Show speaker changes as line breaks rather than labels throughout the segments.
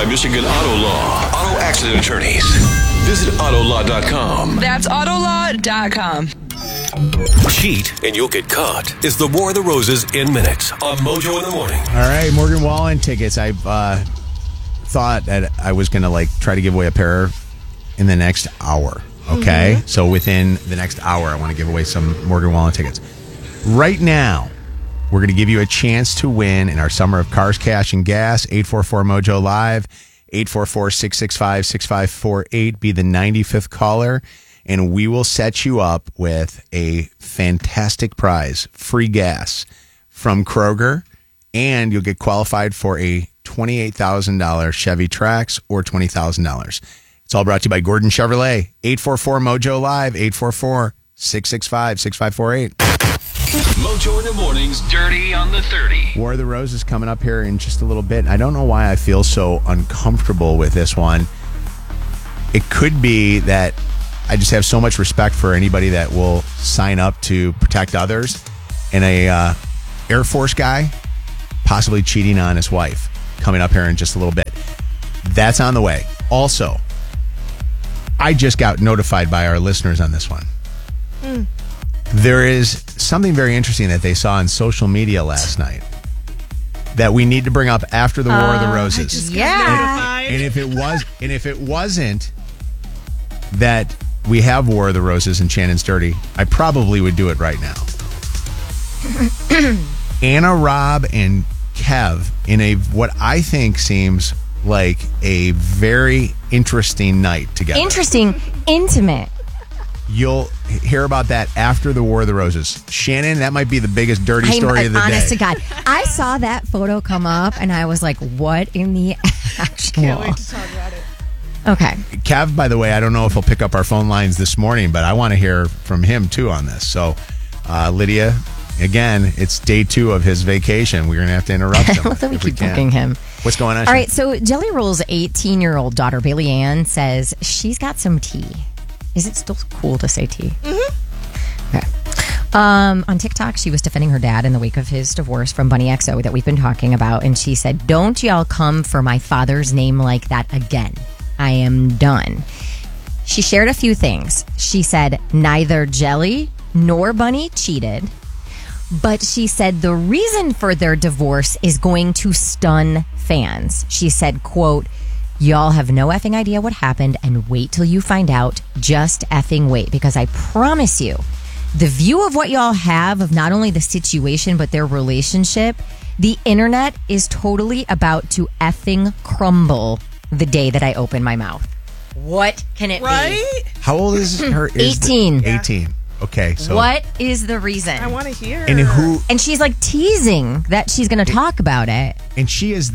Michigan Auto Law. Auto accident attorneys. Visit autolaw.com.
That's autolaw.com.
Cheat and you'll get caught is the War of the Roses in minutes on Mojo in the Morning.
All right, Morgan Wallen tickets. I thought that I was going to try to give away a pair in the next hour. Okay, so within the next hour, I want to give away some Morgan Wallen tickets. Right now, we're going to give you a chance to win in our Summer of Cars, Cash, and Gas. 844-MOJO Live, 844-665-6548. Be the 95th caller, and we will set you up with a fantastic prize, free gas from Kroger, and you'll get qualified for a $28,000 Chevy Trax or $20,000. It's all brought to you by Gordon Chevrolet. 844-MOJO Live, 844-665-6548.
Mojo in the Morning's Dirty on the 30.
War of the Roses coming up here in just a little bit. I don't know why I feel so uncomfortable with this one. It could be that I just have so much respect for anybody that will sign up to protect others. And a Air Force guy possibly cheating on his wife coming up here in just a little bit. That's on the way. Also, I just got notified by our listeners on this one. There is something very interesting that they saw on social media last night that we need to bring up after the War of the Roses. And if it wasn't that we have War of the Roses and Shannon's Dirty, I probably would do it right now. Anna, Rob, and Kev in a what I think seems like a very interesting night together.
Interesting, intimate.
You'll hear about that after the War of the Roses. Shannon, that might be the biggest dirty story of the day.
Honest to God. I saw that photo come up and I was like, what in the actual?
Can't wait to talk about it.
Okay.
Kev, by the way, I don't know if he'll pick up our phone lines this morning, but I want to hear from him too on this. So, Lydia, again, it's day 2 of his vacation. We're going to have to interrupt him.
I love that we keep booking him.
What's going on?
All right, so Jelly Roll's 18-year-old daughter, Bailey Ann, says she's got some tea. Is it still cool to say tea? Mm-hmm. Okay. On TikTok, she was defending her dad in the wake of his divorce from Bunny XO that we've been talking about, and she said, "Don't y'all come for my father's name like that again. I am done." She shared a few things. She said neither Jelly nor Bunny cheated, but she said the reason for their divorce is going to stun fans. She said, quote, "Y'all have no effing idea what happened, and wait till you find out. Just effing wait, because I promise you, the view of what y'all have of not only the situation but their relationship, the internet is totally about to effing crumble the day that I open my mouth." What can it be?
How old is her?
18.
18. Okay, so
what is the reason?
I want to hear.
And who?
And she's like teasing that she's going to talk about it.
And she is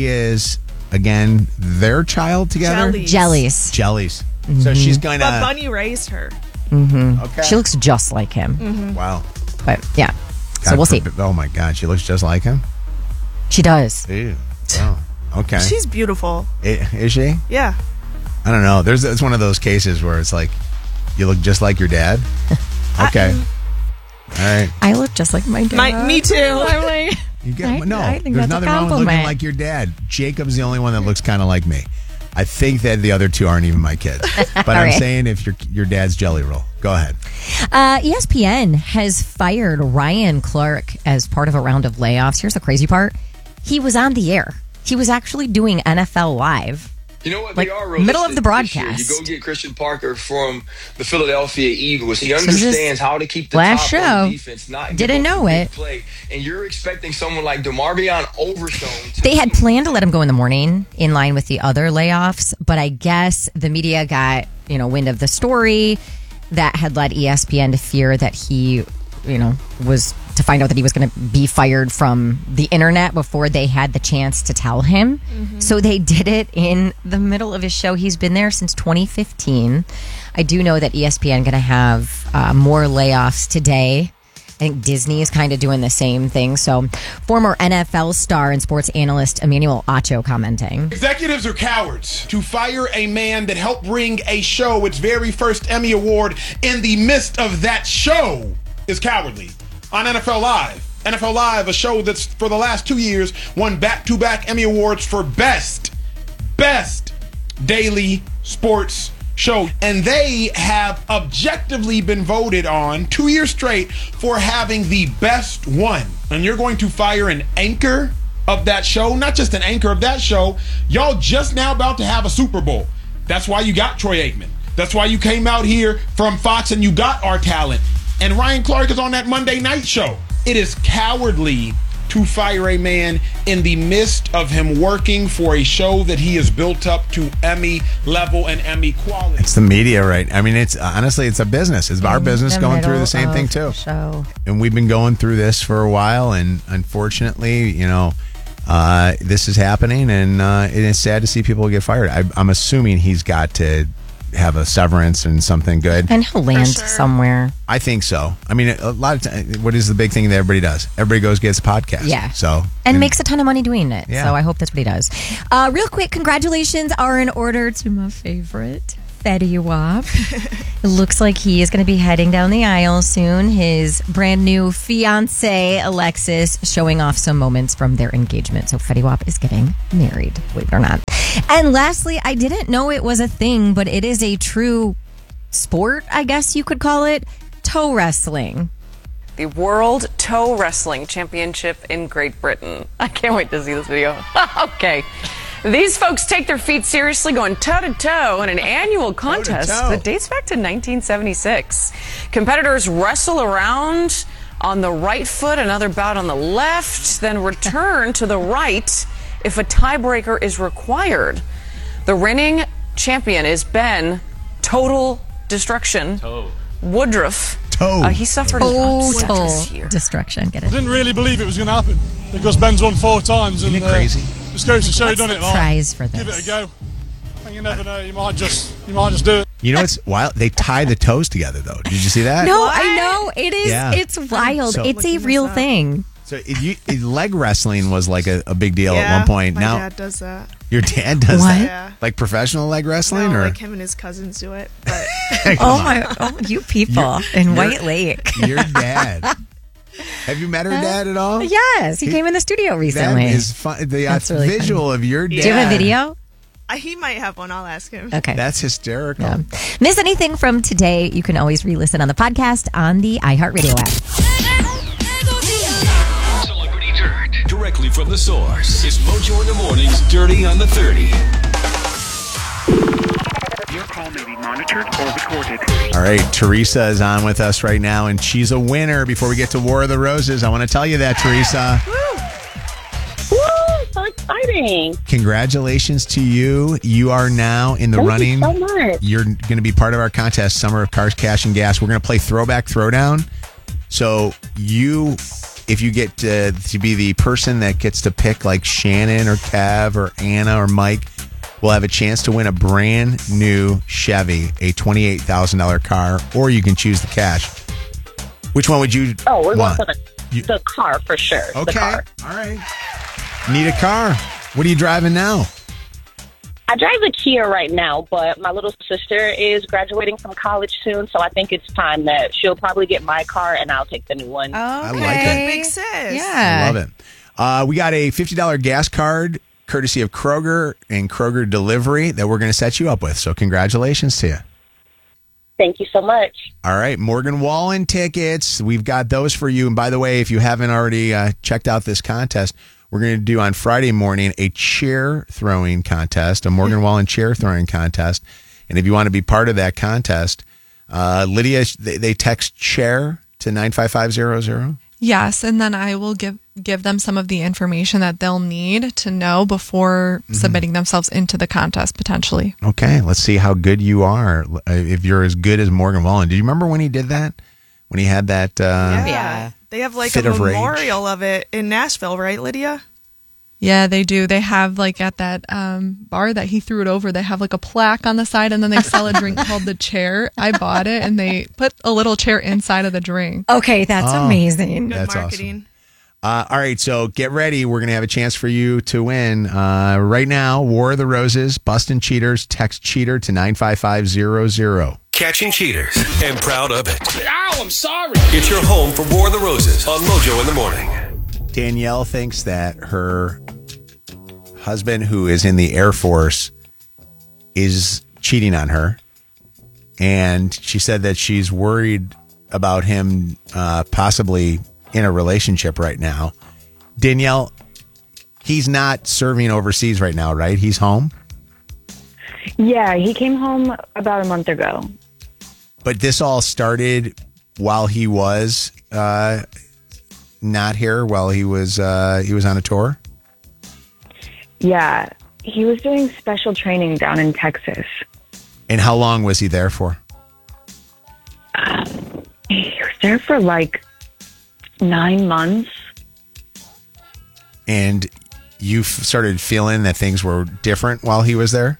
again their child together.
Jellies.
Mm-hmm. So she's going to.
But Bunny raised her.
Mm-hmm.
Okay.
She looks just like him.
Mm-hmm.
Wow.
But yeah, so we'll see.
Oh my God, she looks just like him.
She does.
Ew. Oh, okay.
She's beautiful.
Is she?
Yeah.
I don't know. It's one of those cases where it's like you look just like your dad. Okay. All right.
I look just like my dad.
Me too.
I'm like, I think
there's
that's
nothing
a
wrong with
compliment.
looking like your dad. Jacob's the only one that looks kind of like me. I think that the other two aren't even my kids. But I'm
right.
saying if your dad's Jelly Roll. Go ahead.
ESPN has fired Ryan Clark as part of a round of layoffs. Here's the crazy part. He was on the air. He was actually doing NFL Live.
You know what?
Like,
they are realistic
middle of the
this year.
broadcast.
You go get Christian Parker from the Philadelphia Eagles. He understands how to keep the
last
top
show,
of the defense. Not
didn't know it.
Play. And you're expecting someone like DeMarvion Overshown.
They had planned to let him go in the morning in line with the other layoffs, but I guess the media got, wind of the story that had led ESPN to fear that he, was to find out that he was going to be fired from the internet before they had the chance to tell him. Mm-hmm. So they did it in the middle of his show. He's been there since 2015. I do know that ESPN going to have more layoffs today. I think Disney is kind of doing the same thing. So former NFL star and sports analyst Emmanuel Acho commenting.
Executives are cowards. To fire a man that helped bring a show its very first Emmy Award in the midst of that show is cowardly. On NFL Live. NFL Live, a show that's for the last 2 years won back-to-back Emmy Awards for best best daily sports show. And they have objectively been voted on 2 years straight for having the best one. And you're going to fire an anchor of that show, not just an anchor of that show. Y'all just now about to have a Super Bowl. That's why you got Troy Aikman. That's why you came out here from Fox and you got our talent. And Ryan Clark is on that Monday night show. It is cowardly to fire a man in the midst of him working for a show that he has built up to Emmy level and Emmy quality.
It's the media, right? I mean, it's honestly, it's a business. It's our business going through the same thing too.
Show.
And we've been going through this for a while, and unfortunately, this is happening, and it's sad to see people get fired. I'm assuming he's got to have a severance and something good.
And he'll land
sure.
somewhere.
I think so. I mean, a lot of times, what is the big thing that everybody does? Everybody goes gets a podcast.
Yeah.
So
And makes a ton of money doing it.
Yeah.
So I hope that's what he does. Real quick, congratulations are in order to my favorite, Fetty Wap. It looks like he is going to be heading down the aisle soon. His brand new fiance, Alexis, showing off some moments from their engagement. So Fetty Wap is getting married, believe it or not. And lastly, I didn't know it was a thing, but it is a true sport, I guess you could call it, toe wrestling.
The World Toe Wrestling Championship in Great Britain. I can't wait to see this video. Okay. These folks take their feet seriously, going toe-to-toe in an annual contest that dates back to 1976. Competitors wrestle around on the right foot, another bout on the left, then return to the right if a tiebreaker is required. The reigning champion is Ben Total Destruction Woodruff. He suffered
Total destruction. Get it?
I didn't really believe it was going to happen because Ben's won 4 times.
Isn't
and
it crazy?
Just goes to show
What's
done
the
it. Like,
prize for
give
this?
it a go. And you never know. You might just do it.
You know what's wild? They tie the toes together, though. Did you see that?
No, I know. It is.
Yeah.
It's wild.
So-
It's a
Looking
real
this up.
thing.
So leg wrestling was like a big deal at one point.
My
Now
dad does that.
your dad does
What?
that,
Yeah.
like professional leg wrestling,
No,
or
like him and his cousins do it. But
You people in White Lake.
your dad? Have you met her dad at all?
Yes, he came in the studio
That
recently.
is fun. The
That's really
visual of your dad.
Do you have a video?
he might have one. I'll ask him.
Okay.
That's hysterical.
Yeah. Miss anything from today, you can always re-listen on the podcast on the iHeartRadio app.
Celebrity Dirt. Directly from the source. It's Mojo in the Morning's Dirty on the 30.
Your call may be monitored or recorded.
All right, Teresa is on with us right now, and she's a winner. Before we get to War of the Roses, I want to tell you that, Teresa.
Woo! So exciting.
Congratulations to you. You are now in the
Thank
running.
you so much.
You're going to be part of our contest, Summer of Cars, Cash, and Gas. We're going to play Throwback Throwdown. So if you get to be the person that gets to pick like Shannon or Kev or Anna or Mike, we'll have a chance to win a brand new Chevy, a $28,000 car, or you can choose the cash. Which one would you
Oh, we're
want?
going for the car for sure. The
Okay.
car.
All right. Need a car. What are you driving now?
I drive a Kia right now, but my little sister is graduating from college soon, so I think it's time that she'll probably get my car and I'll take the new one.
I like it.
Big sis.
Yeah.
I love it. We got a $50 gas card courtesy of Kroger and Kroger Delivery that we're going to set you up with. So congratulations to you.
Thank you so much.
All right, Morgan Wallen tickets. We've got those for you. And by the way, if you haven't already checked out this contest, we're going to do on Friday morning a chair throwing contest, a Morgan Wallen chair throwing contest. And if you want to be part of that contest, Lydia, they text chair to 95500.
Yes, and then I will give them some of the information that they'll need to know before submitting themselves into the contest potentially.
Okay, let's see how good you are. If you're as good as Morgan Wallen. Do you remember when he did that? When he had that?
Yeah. They have like
Fit
a
of rage.
memorial of it in Nashville, right, Lydia?
Yeah, they do. They have like at that bar that he threw it over, they have like a plaque on the side, and then they sell a drink called the chair. I bought it, and they put a little chair inside of the drink.
Okay, that's amazing.
Good
That's
marketing.
All right, so get ready. We're going to have a chance for you to win. Right now, War of the Roses, Bustin' Cheaters, text cheater to 95500.
Catching cheaters and proud of it.
Ow, I'm sorry.
It's your home for War of the Roses on Mojo in the Morning.
Danielle thinks that her husband, who is in the Air Force, is cheating on her. And she said that she's worried about him possibly in a relationship right now. Danielle, he's not serving overseas right now, right? He's home?
Yeah, he came home about a month ago.
But this all started while he was not here, while he was on a tour?
Yeah, he was doing special training down in Texas.
And how long was he there for?
He was there for like 9 months.
And you started feeling that things were different while he was there?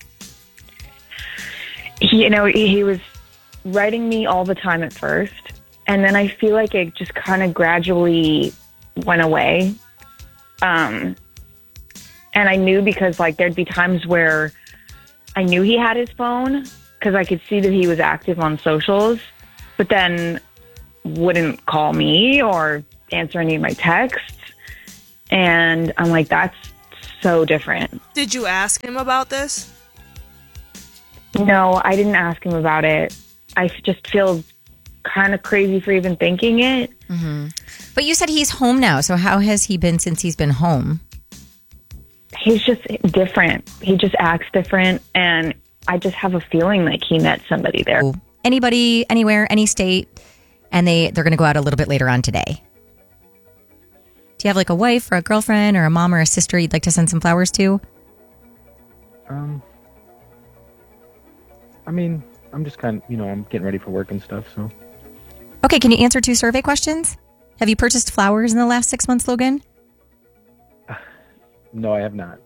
He was writing me all the time at first. And then I feel like it just kind of gradually went away. And I knew because like there'd be times where I knew he had his phone because I could see that he was active on socials, but then wouldn't call me or answer any of my texts. And I'm like, that's so different.
Did you ask him about this?
No, I didn't ask him about it. I just feel kind of crazy for even thinking it.
Mm-hmm. But you said he's home now. So how has he been since he's been home?
He's just different. He just acts different. And I just have a feeling like he met somebody there.
Anybody, anywhere, any state, and they're going to go out a little bit later on today. Do you have like a wife or a girlfriend or a mom or a sister you'd like to send some flowers to?
I mean, I'm just kind of, I'm getting ready for work and stuff, so.
Okay, can you answer 2 survey questions? Have you purchased flowers in the last 6 months, Logan?
No, I have not.